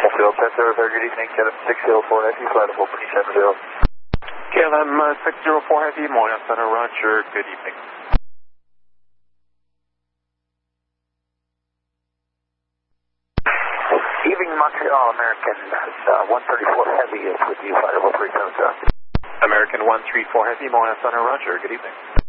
Field 10-0, good evening, KLM 604 Heavy, flight level 370. KLM 604 Heavy, Montreal Center, Roger, good evening. Evening, Montreal, American 134 Heavy is with you, flight level 370. American 134 Heavy, Montreal Center, Roger, good evening.